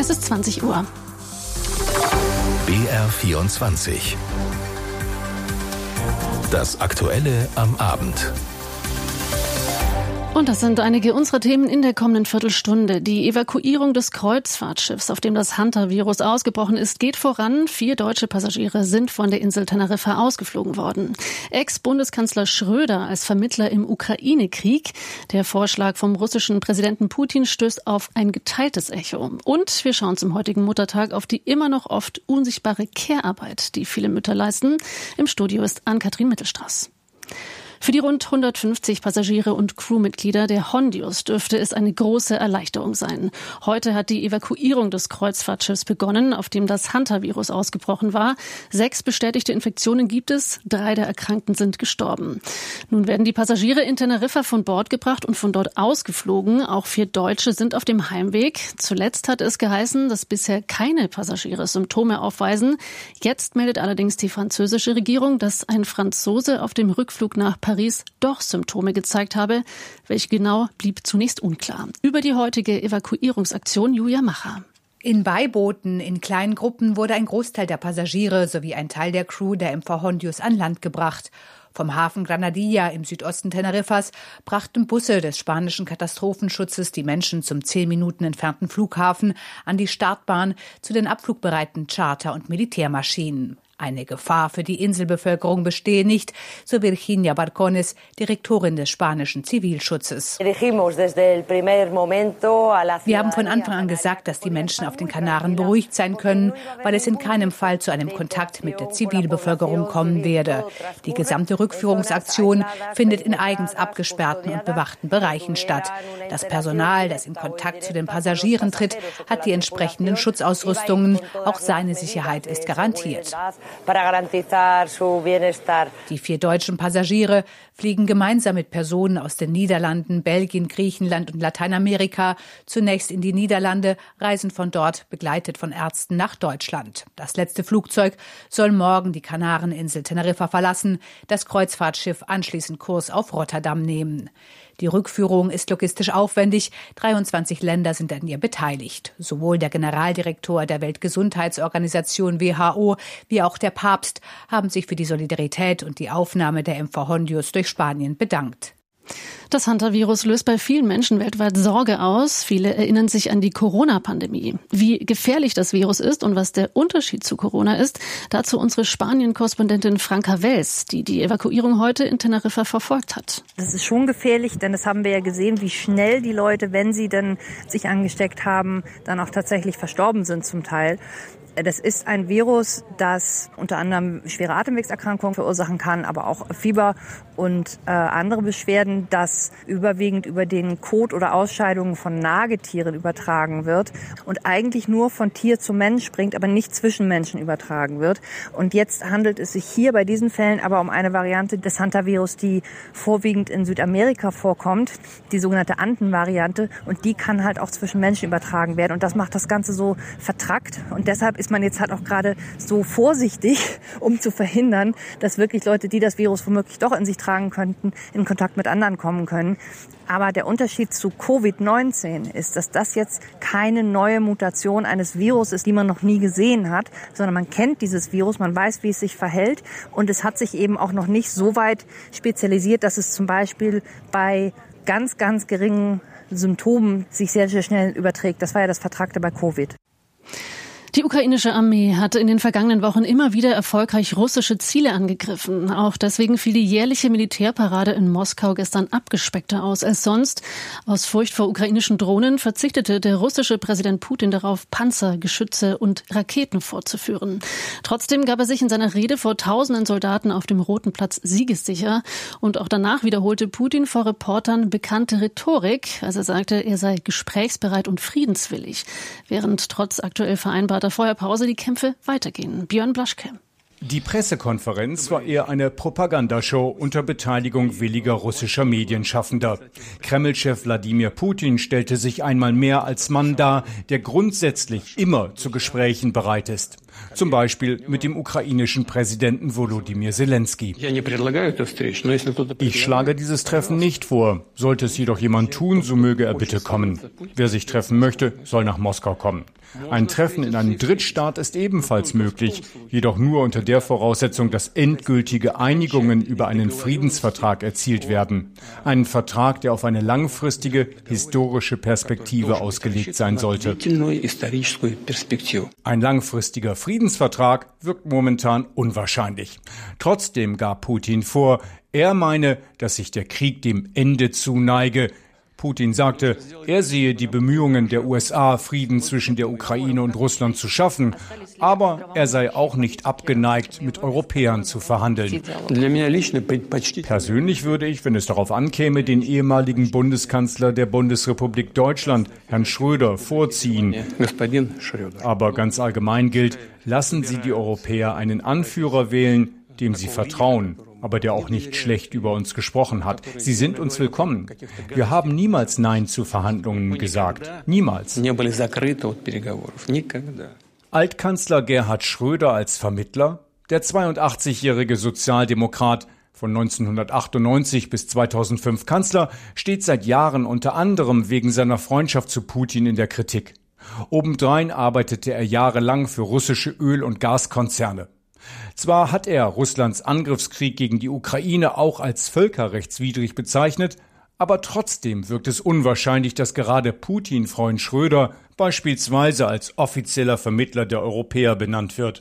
Es ist 20 Uhr. BR24. Das Aktuelle am Abend. Und das sind einige unserer Themen in der kommenden Viertelstunde. Die Evakuierung des Kreuzfahrtschiffs, auf dem das Hunter-Virus ausgebrochen ist, geht voran. 4 deutsche Passagiere sind von der Insel Teneriffa ausgeflogen worden. Ex-Bundeskanzler Schröder als Vermittler im Ukraine-Krieg. Der Vorschlag vom russischen Präsidenten Putin stößt auf ein geteiltes Echo. Und wir schauen zum heutigen Muttertag auf die immer noch oft unsichtbare Care-Arbeit, die viele Mütter leisten. Im Studio ist Ann-Kathrin Mittelstraß. Für die rund 150 Passagiere und Crewmitglieder der Hondius dürfte es eine große Erleichterung sein. Heute hat die Evakuierung des Kreuzfahrtschiffs begonnen, auf dem das Hunter-Virus ausgebrochen war. 6 bestätigte Infektionen gibt es, 3 der Erkrankten sind gestorben. Nun werden die Passagiere in Teneriffa von Bord gebracht und von dort ausgeflogen. Auch 4 Deutsche sind auf dem Heimweg. Zuletzt hat es geheißen, dass bisher keine Passagiere Symptome aufweisen. Jetzt meldet allerdings die französische Regierung, dass ein Franzose auf dem Rückflug nach Paris doch Symptome gezeigt habe. Welche genau, blieb zunächst unklar. Über die heutige Evakuierungsaktion Julia Macher. In Beibooten, in kleinen Gruppen wurde ein Großteil der Passagiere sowie ein Teil der Crew der MV Hondius an Land gebracht. Vom Hafen Granadilla im Südosten Teneriffas brachten Busse des spanischen Katastrophenschutzes die Menschen zum 10 Minuten entfernten Flughafen an die Startbahn zu den abflugbereiten Charter- und Militärmaschinen. Eine Gefahr für die Inselbevölkerung bestehe nicht, so Virginia Barcones, Direktorin des spanischen Zivilschutzes. Wir haben von Anfang an gesagt, dass die Menschen auf den Kanaren beruhigt sein können, weil es in keinem Fall zu einem Kontakt mit der Zivilbevölkerung kommen werde. Die gesamte Rückführungsaktion findet in eigens abgesperrten und bewachten Bereichen statt. Das Personal, das in Kontakt zu den Passagieren tritt, hat die entsprechenden Schutzausrüstungen. Auch seine Sicherheit ist garantiert. Die 4 deutschen Passagiere fliegen gemeinsam mit Personen aus den Niederlanden, Belgien, Griechenland und Lateinamerika zunächst in die Niederlande, reisen von dort begleitet von Ärzten nach Deutschland. Das letzte Flugzeug soll morgen die Kanareninsel Teneriffa verlassen, das Kreuzfahrtschiff anschließend Kurs auf Rotterdam nehmen. Die Rückführung ist logistisch aufwendig. 23 Länder sind an ihr beteiligt. Sowohl der Generaldirektor der Weltgesundheitsorganisation WHO wie auch der Papst haben sich für die Solidarität und die Aufnahme der MV Hondius durch Spanien bedankt. Das Hunter-Virus löst bei vielen Menschen weltweit Sorge aus. Viele erinnern sich an die Corona-Pandemie. Wie gefährlich das Virus ist und was der Unterschied zu Corona ist, dazu unsere Spanien-Korrespondentin Franca Wels, die die Evakuierung heute in Teneriffa verfolgt hat. Das ist schon gefährlich, denn das haben wir ja gesehen, wie schnell die Leute, wenn sie dann sich angesteckt haben, dann auch tatsächlich verstorben sind zum Teil. Das ist ein Virus, das unter anderem schwere Atemwegserkrankungen verursachen kann, aber auch Fieber und andere Beschwerden, das überwiegend über den Kot oder Ausscheidungen von Nagetieren übertragen wird und eigentlich nur von Tier zu Mensch springt, aber nicht zwischen Menschen übertragen wird. Und jetzt handelt es sich hier bei diesen Fällen aber um eine Variante des Hunter-Virus, die vorwiegend in Südamerika vorkommt, die sogenannte Anden-Variante, und die kann halt auch zwischen Menschen übertragen werden und das macht das Ganze so vertrackt und deshalb ist man jetzt halt auch gerade so vorsichtig, um zu verhindern, dass wirklich Leute, die das Virus womöglich doch in sich tragen könnten, in Kontakt mit anderen kommen können. Aber der Unterschied zu Covid-19 ist, dass das jetzt keine neue Mutation eines Virus ist, die man noch nie gesehen hat, sondern man kennt dieses Virus, man weiß, wie es sich verhält und es hat sich eben auch noch nicht so weit spezialisiert, dass es zum Beispiel bei ganz, ganz geringen Symptomen sich sehr, sehr schnell überträgt. Das war ja das Vertragte bei Covid. Die ukrainische Armee hat in den vergangenen Wochen immer wieder erfolgreich russische Ziele angegriffen. Auch deswegen fiel die jährliche Militärparade in Moskau gestern abgespeckter aus als sonst. Aus Furcht vor ukrainischen Drohnen verzichtete der russische Präsident Putin darauf, Panzer, Geschütze und Raketen vorzuführen. Trotzdem gab er sich in seiner Rede vor tausenden Soldaten auf dem Roten Platz siegessicher. Und auch danach wiederholte Putin vor Reportern bekannte Rhetorik, als er sagte, er sei gesprächsbereit und friedenswillig, während trotz aktuell vereinbarter Feuerpause die Kämpfe weitergehen. Björn Blaschke. Die Pressekonferenz war eher eine Propagandashow unter Beteiligung williger russischer Medienschaffender. Kreml-Chef Wladimir Putin stellte sich einmal mehr als Mann dar, der grundsätzlich immer zu Gesprächen bereit ist. Zum Beispiel mit dem ukrainischen Präsidenten Volodymyr Zelensky. Ich schlage dieses Treffen nicht vor. Sollte es jedoch jemand tun, so möge er bitte kommen. Wer sich treffen möchte, soll nach Moskau kommen. Ein Treffen in einem Drittstaat ist ebenfalls möglich, jedoch nur unter der Voraussetzung, dass endgültige Einigungen über einen Friedensvertrag erzielt werden. Einen Vertrag, der auf eine langfristige, historische Perspektive ausgelegt sein sollte. Ein langfristiger Friedensvertrag wirkt momentan unwahrscheinlich. Trotzdem gab Putin vor, er meine, dass sich der Krieg dem Ende zuneige. Putin sagte, er sehe die Bemühungen der USA, Frieden zwischen der Ukraine und Russland zu schaffen, aber er sei auch nicht abgeneigt, mit Europäern zu verhandeln. Persönlich würde ich, wenn es darauf ankäme, den ehemaligen Bundeskanzler der Bundesrepublik Deutschland, Herrn Schröder, vorziehen. Aber ganz allgemein gilt, lassen Sie die Europäer einen Anführer wählen, dem sie vertrauen, aber der auch nicht schlecht über uns gesprochen hat. Sie sind uns willkommen. Wir haben niemals Nein zu Verhandlungen gesagt. Niemals. Altkanzler Gerhard Schröder als Vermittler, der 82-jährige Sozialdemokrat, von 1998 bis 2005 Kanzler, steht seit Jahren unter anderem wegen seiner Freundschaft zu Putin in der Kritik. Obendrein arbeitete er jahrelang für russische Öl- und Gaskonzerne. Zwar hat er Russlands Angriffskrieg gegen die Ukraine auch als völkerrechtswidrig bezeichnet, aber trotzdem wirkt es unwahrscheinlich, dass gerade Putin-Freund Schröder beispielsweise als offizieller Vermittler der Europäer benannt wird.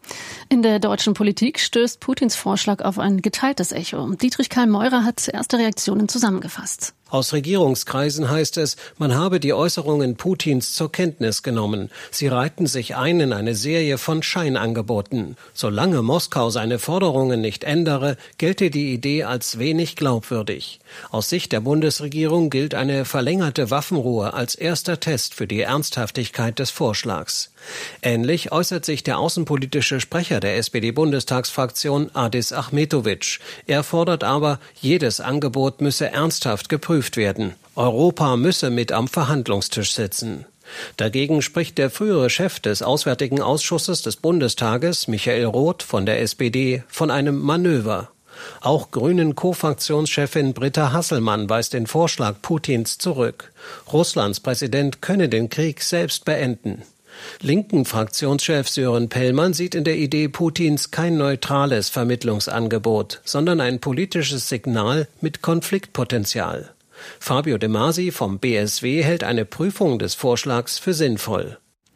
In der deutschen Politik stößt Putins Vorschlag auf ein geteiltes Echo. Dietrich Karl-Meurer hat erste Reaktionen zusammengefasst. Aus Regierungskreisen heißt es, man habe die Äußerungen Putins zur Kenntnis genommen. Sie reihten sich ein in eine Serie von Scheinangeboten. Solange Moskau seine Forderungen nicht ändere, gelte die Idee als wenig glaubwürdig. Aus Sicht der Bundesregierung gilt eine verlängerte Waffenruhe als erster Test für die Ernsthaftigkeit des Vorschlags. Ähnlich äußert sich der außenpolitische Sprecher der SPD-Bundestagsfraktion Adis Achmetovic. Er fordert aber, jedes Angebot müsse ernsthaft geprüft werden. Europa müsse mit am Verhandlungstisch sitzen. Dagegen spricht der frühere Chef des Auswärtigen Ausschusses des Bundestages, Michael Roth von der SPD, von einem Manöver. Auch Grünen-Co-Fraktionschefin Britta Hasselmann weist den Vorschlag Putins zurück. Russlands Präsident könne den Krieg selbst beenden. Linken-Fraktionschef Sören Pellmann sieht in der Idee Putins kein neutrales Vermittlungsangebot, sondern ein politisches Signal mit Konfliktpotenzial. Fabio De Masi vom BSW hält eine Prüfung des Vorschlags für sinnvoll.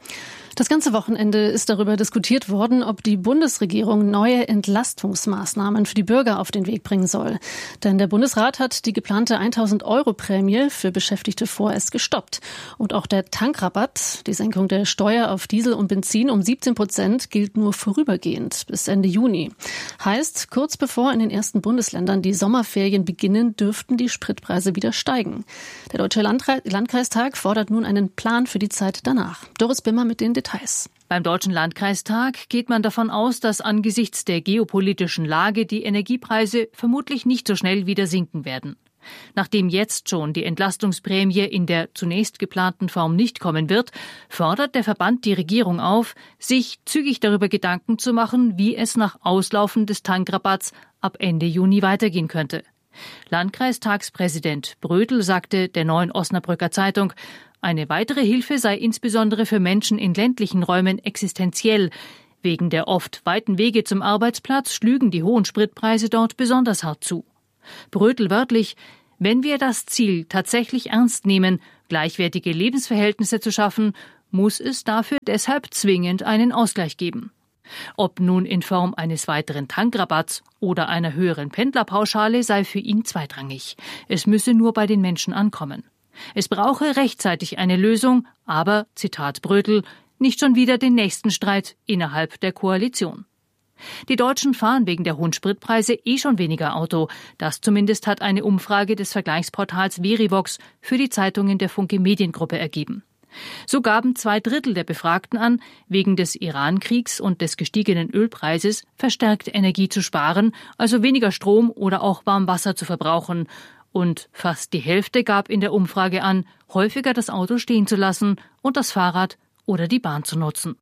Das ganze Wochenende ist darüber diskutiert worden, ob die Bundesregierung neue Entlastungsmaßnahmen für die Bürger auf den Weg bringen soll. Denn der Bundesrat hat die geplante 1.000-Euro-Prämie für Beschäftigte vorerst gestoppt. Und auch der Tankrabatt, die Senkung der Steuer auf Diesel und Benzin um 17%, gilt nur vorübergehend bis Ende Juni. Heißt, kurz bevor in den ersten Bundesländern die Sommerferien beginnen, dürften die Spritpreise wieder steigen. Der Deutsche Landkreistag fordert nun einen Plan für die Zeit danach. Doris Bimmer mit den Details. Beim Deutschen Landkreistag geht man davon aus, dass angesichts der geopolitischen Lage die Energiepreise vermutlich nicht so schnell wieder sinken werden. Nachdem jetzt schon die Entlastungsprämie in der zunächst geplanten Form nicht kommen wird, fordert der Verband die Regierung auf, sich zügig darüber Gedanken zu machen, wie es nach Auslaufen des Tankrabatts ab Ende Juni weitergehen könnte. Landkreistagspräsident Brödel sagte der Neuen Osnabrücker Zeitung, eine weitere Hilfe sei insbesondere für Menschen in ländlichen Räumen existenziell. Wegen der oft weiten Wege zum Arbeitsplatz schlügen die hohen Spritpreise dort besonders hart zu. Brödel wörtlich: Wenn wir das Ziel tatsächlich ernst nehmen, gleichwertige Lebensverhältnisse zu schaffen, muss es dafür deshalb zwingend einen Ausgleich geben. Ob nun in Form eines weiteren Tankrabatts oder einer höheren Pendlerpauschale sei für ihn zweitrangig. Es müsse nur bei den Menschen ankommen. Es brauche rechtzeitig eine Lösung, aber, Zitat Brödel, nicht schon wieder den nächsten Streit innerhalb der Koalition. Die Deutschen fahren wegen der hohen Spritpreise schon weniger Auto. Das zumindest hat eine Umfrage des Vergleichsportals Verivox für die Zeitungen der Funke Mediengruppe ergeben. So gaben 2/3 der Befragten an, wegen des Iran-Kriegs und des gestiegenen Ölpreises verstärkt Energie zu sparen, also weniger Strom oder auch Warmwasser zu verbrauchen. Und fast die Hälfte gab in der Umfrage an, häufiger das Auto stehen zu lassen und das Fahrrad oder die Bahn zu nutzen.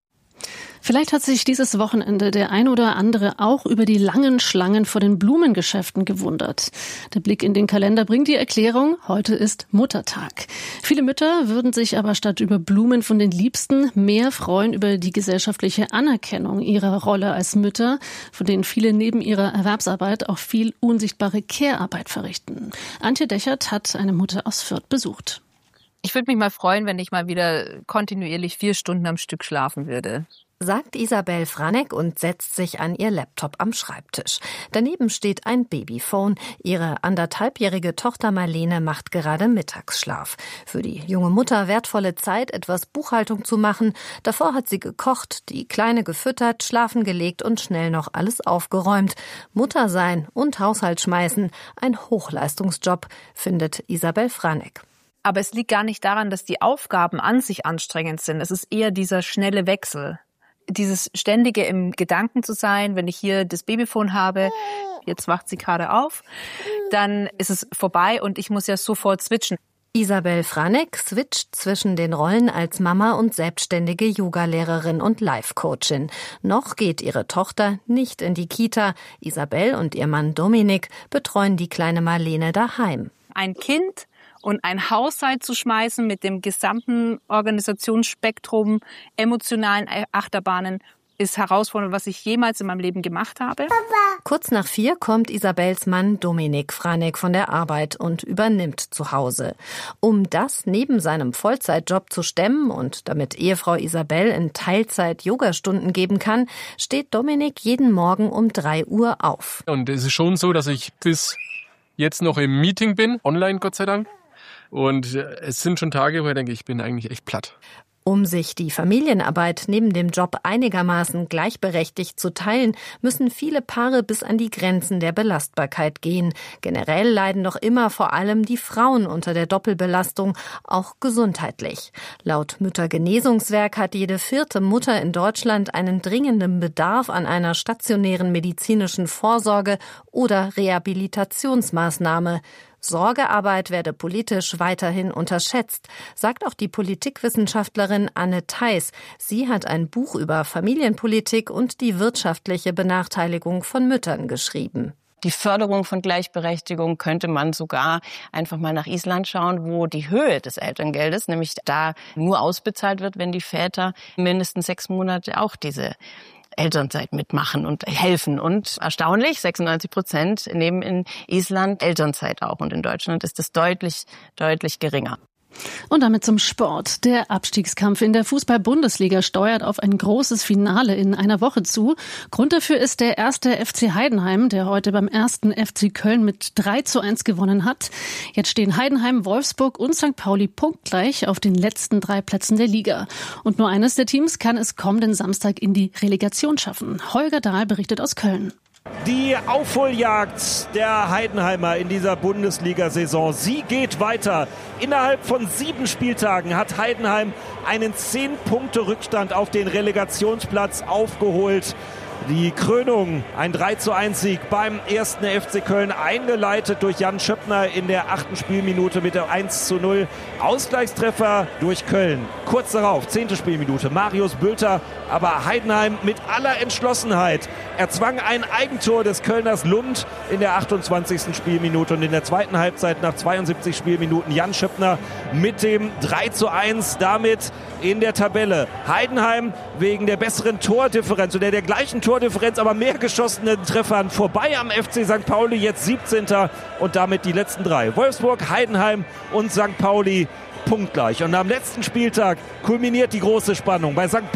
Vielleicht hat sich dieses Wochenende der ein oder andere auch über die langen Schlangen vor den Blumengeschäften gewundert. Der Blick in den Kalender bringt die Erklärung, heute ist Muttertag. Viele Mütter würden sich aber statt über Blumen von den Liebsten mehr freuen über die gesellschaftliche Anerkennung ihrer Rolle als Mütter, von denen viele neben ihrer Erwerbsarbeit auch viel unsichtbare Care-Arbeit verrichten. Antje Dechert hat eine Mutter aus Fürth besucht. Ich würde mich mal freuen, wenn ich mal wieder kontinuierlich 4 Stunden am Stück schlafen würde, sagt Isabel Franek und setzt sich an ihr Laptop am Schreibtisch. Daneben steht ein Babyphone. Ihre 1,5-jährige Tochter Marlene macht gerade Mittagsschlaf. Für die junge Mutter wertvolle Zeit, etwas Buchhaltung zu machen. Davor hat sie gekocht, die Kleine gefüttert, schlafen gelegt und schnell noch alles aufgeräumt. Mutter sein und Haushalt schmeißen, ein Hochleistungsjob, findet Isabel Franek. Aber es liegt gar nicht daran, dass die Aufgaben an sich anstrengend sind. Es ist eher dieser schnelle Wechsel. Dieses ständige im Gedanken zu sein, wenn ich hier das Babyphone habe, jetzt wacht sie gerade auf, dann ist es vorbei und ich muss ja sofort switchen. Isabel Franek switcht zwischen den Rollen als Mama und selbstständige Yogalehrerin und Life-Coachin. Noch geht ihre Tochter nicht in die Kita. Isabel und ihr Mann Dominik betreuen die kleine Marlene daheim. Ein Kind und ein Haushalt zu schmeißen mit dem gesamten Organisationsspektrum, emotionalen Achterbahnen, ist herausfordernd, was ich jemals in meinem Leben gemacht habe. Kurz nach 4 kommt Isabels Mann Dominik Franek von der Arbeit und übernimmt zu Hause. Um das neben seinem Vollzeitjob zu stemmen und damit Ehefrau Isabel in Teilzeit Yogastunden geben kann, steht Dominik jeden Morgen um 3 Uhr auf. Und es ist schon so, dass ich bis jetzt noch im Meeting bin, online Gott sei Dank. Und es sind schon Tage, wo ich denke, ich bin eigentlich echt platt. Um sich die Familienarbeit neben dem Job einigermaßen gleichberechtigt zu teilen, müssen viele Paare bis an die Grenzen der Belastbarkeit gehen. Generell leiden noch immer vor allem die Frauen unter der Doppelbelastung, auch gesundheitlich. Laut Müttergenesungswerk hat jede 4. Mutter in Deutschland einen dringenden Bedarf an einer stationären medizinischen Vorsorge oder Rehabilitationsmaßnahme. Sorgearbeit werde politisch weiterhin unterschätzt, sagt auch die Politikwissenschaftlerin Anne Theis. Sie hat ein Buch über Familienpolitik und die wirtschaftliche Benachteiligung von Müttern geschrieben. Die Förderung von Gleichberechtigung könnte man sogar einfach mal nach Island schauen, wo die Höhe des Elterngeldes, nämlich da nur ausbezahlt wird, wenn die Väter mindestens 6 Monate auch diese Elternzeit mitmachen und helfen. Und erstaunlich, 96% nehmen in Island Elternzeit auch. Und in Deutschland ist das deutlich, deutlich geringer. Und damit zum Sport. Der Abstiegskampf in der Fußball-Bundesliga steuert auf ein großes Finale in einer Woche zu. Grund dafür ist der 1. FC Heidenheim, der heute beim 1. FC Köln mit 3:1 gewonnen hat. Jetzt stehen Heidenheim, Wolfsburg und St. Pauli punktgleich auf den letzten 3 Plätzen der Liga. Und nur eines der Teams kann es kommenden Samstag in die Relegation schaffen. Holger Dahl berichtet aus Köln. Die Aufholjagd der Heidenheimer in dieser Bundesliga-Saison, sie geht weiter. Innerhalb von 7 Spieltagen hat Heidenheim einen 10-Punkte-Rückstand auf den Relegationsplatz aufgeholt. Die Krönung, ein 3:1-Sieg beim 1. FC Köln, eingeleitet durch Jan Schöppner in der 8. Spielminute mit der 1:0. Ausgleichstreffer durch Köln. Kurz darauf, 10. Spielminute, Marius Bülter, aber Heidenheim mit aller Entschlossenheit erzwang ein Eigentor des Kölners Lund in der 28. Spielminute und in der zweiten Halbzeit nach 72 Spielminuten Jan Schöppner mit dem 3:1 damit in der Tabelle. Heidenheim wegen der besseren Tordifferenz oder der gleichen Tordifferenz, aber mehr geschossenen Treffern vorbei am FC St. Pauli, jetzt 17. und damit die letzten 3. Wolfsburg, Heidenheim und St. Pauli punktgleich. Und am letzten Spieltag kulminiert die große Spannung. Bei St.